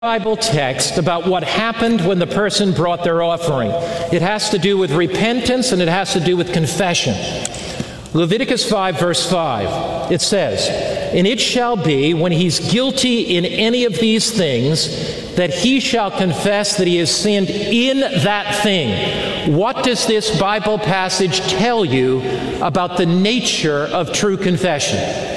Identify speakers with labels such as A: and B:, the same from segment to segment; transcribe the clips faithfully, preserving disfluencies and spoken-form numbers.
A: Bible text about what happened when the person brought their offering. It has to do with repentance and it has to do with confession. Leviticus five, verse five, it says, "And it shall be, when he's guilty in any of these things, that he shall confess that he has sinned in that thing." What does this Bible passage tell you about the nature of true confession?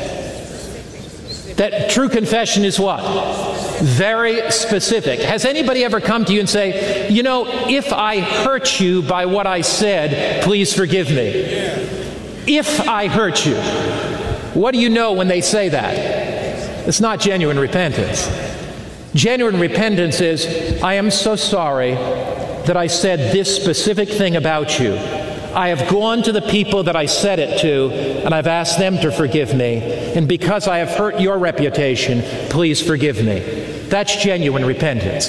A: That true confession is what? Very specific. Has anybody ever come to you and say, you know, if I hurt you by what I said, please forgive me? If I hurt you. What do you know when they say that? It's not genuine repentance. Genuine repentance is, I am so sorry that I said this specific thing about you. I have gone to the people that I said it to, and I've asked them to forgive me. And because I have hurt your reputation, please forgive me. That's genuine repentance.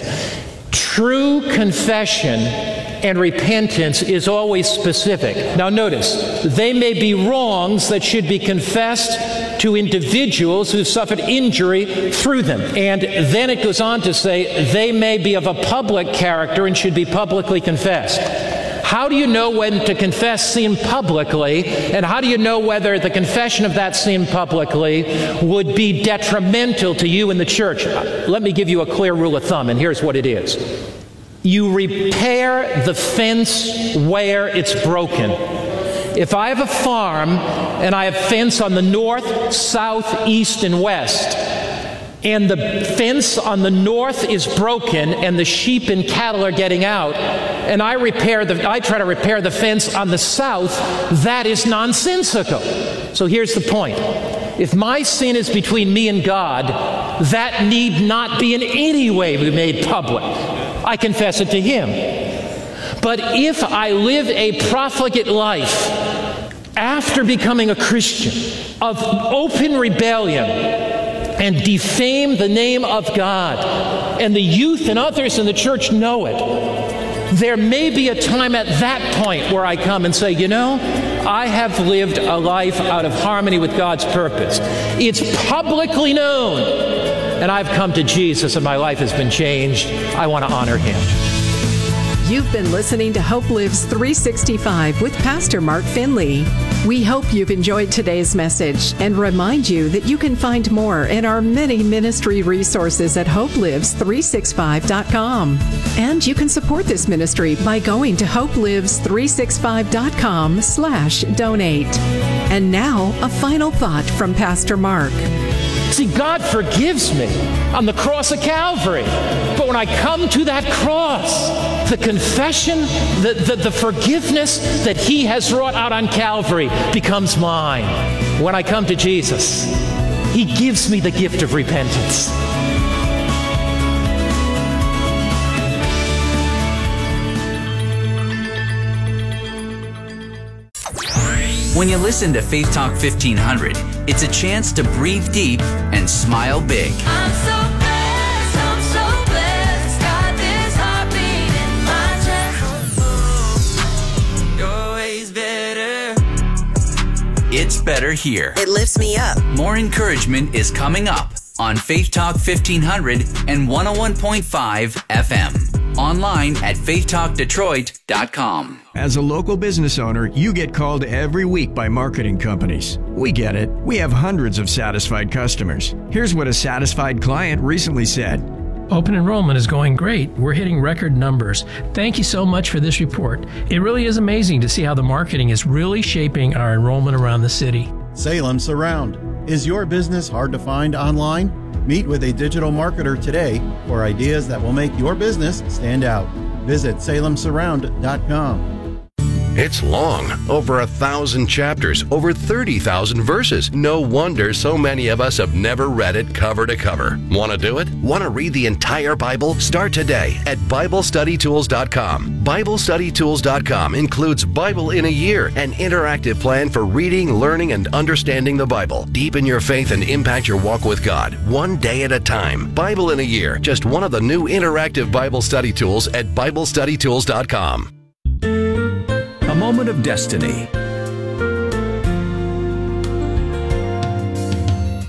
A: True confession and repentance is always specific. Now notice, they may be wrongs that should be confessed to individuals who suffered injury through them. And then it goes on to say, they may be of a public character and should be publicly confessed. How do you know when to confess sin publicly, and how do you know whether the confession of that sin publicly would be detrimental to you in the church? Let me give you a clear rule of thumb, and here's what it is. You repair the fence where it's broken. If I have a farm and I have fence on the north, south, east, and west, and the fence on the north is broken and the sheep and cattle are getting out, and I repair the, I try to repair the fence on the south, that is nonsensical. So here's the point. If my sin is between me and God, that need not be in any way made public. I confess it to Him. But if I live a profligate life after becoming a Christian of open rebellion, and defame the name of God, and the youth and others in the church know it, there may be a time at that point where I come and say, you know, I have lived a life out of harmony with God's purpose. It's publicly known, and I've come to Jesus and my life has been changed. I want to honor Him.
B: You've been listening to Hope Lives three sixty-five with Pastor Mark Finley. We hope you've enjoyed today's message and remind you that you can find more in our many ministry resources at hope lives three sixty-five dot com. And you can support this ministry by going to hope lives three sixty-five dot com slash donate. And now, a final thought from Pastor Mark.
A: See, God forgives me on the cross of Calvary. But when I come to that cross, the confession, the, the, the forgiveness that He has wrought out on Calvary becomes mine. When I come to Jesus, He gives me the gift of repentance.
C: When you listen to Faith Talk fifteen hundred, it's a chance to breathe deep and smile big.
D: I'm so blessed, I'm so blessed, got this heartbeat in my chest. You're always better.
C: It's better here.
E: It lifts me up.
C: More encouragement is coming up on Faith Talk fifteen hundred and one oh one point five F M. Online at faith talk detroit dot com.
F: As a local business owner, you get called every week by marketing companies. We get it. We have hundreds of satisfied customers. Here's what a satisfied client recently said.
G: Open enrollment is going great. We're hitting record numbers. Thank you so much for this report. It really is amazing to see how the marketing is really shaping our enrollment around the city.
H: Salem Surround. Is your business hard to find online? Meet with a digital marketer today for ideas that will make your business stand out. Visit salem surround dot com.
I: It's long, over a thousand chapters, over thirty thousand verses. No wonder so many of us have never read it cover to cover. Want to do it? Want to read the entire Bible? Start today at bible study tools dot com. bible study tools dot com includes Bible in a Year, an interactive plan for reading, learning, and understanding the Bible. Deepen your faith and impact your walk with God, one day at a time. Bible in a Year, just one of the new interactive Bible study tools at bible study tools dot com.
J: A moment of destiny,